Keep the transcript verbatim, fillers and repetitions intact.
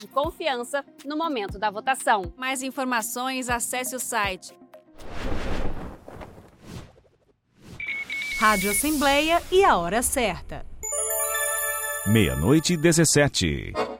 de confiança no momento da votação. Mais informações, acesse o site. Rádio Assembleia e a hora certa. Meia-noite e dezessete.